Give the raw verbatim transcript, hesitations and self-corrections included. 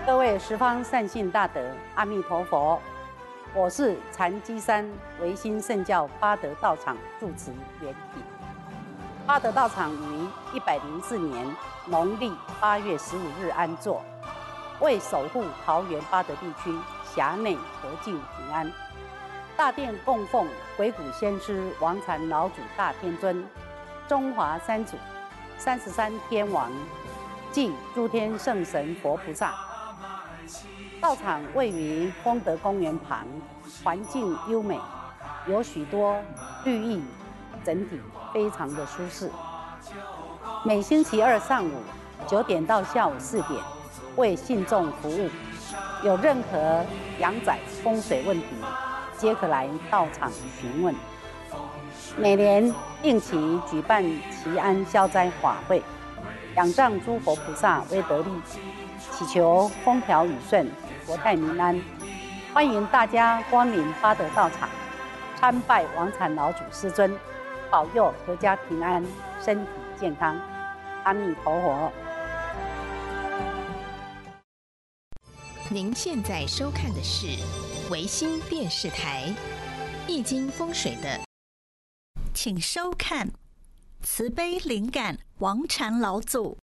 各位十方善信大德，阿弥陀佛！我是禅机山唯心圣教八德道场住持圆体。八德道场于一百零四年农历八月十五日安坐，为守护桃园八德地区辖内和敬平安。大殿供奉鬼谷先师王禅老祖大天尊、中华三祖、三十三天王暨诸天圣神佛菩萨。道场位于丰德公园旁，环境优美，有许多绿意，整体非常的舒适。每星期二上午九点到下午四点为信众服务，有任何阳宅风水问题，皆可来道场询问。每年定期举办祈安消灾法会，仰仗诸佛菩萨威德力，祈求风调雨顺、国泰民安。欢迎大家光临八德道场，参拜王禅老祖师尊，保佑阖家平安、身体健康。阿弥陀佛。 您现在收看的是维新电视台《易经风水》的， 请收看慈悲灵感王禅老祖